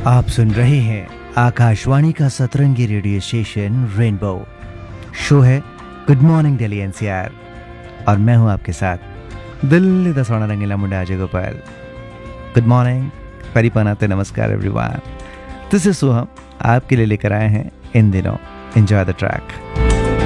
आप सुन रहे हैं आकाशवाणी का सतरंगी रेडियो स्टेशन रेनबो। शो है गुड मॉर्निंग दिल्ली एनसीआर और मैं हूं आपके साथ दिल्ली दा सोना रंगीला मुंडा अजय गोपाल। गुड मॉर्निंग, परिपनाते नमस्कार एवरीवन। दिस इज सोहम, आपके लिए लेकर आए हैं इन दिनों एंजॉय द ट्रैक।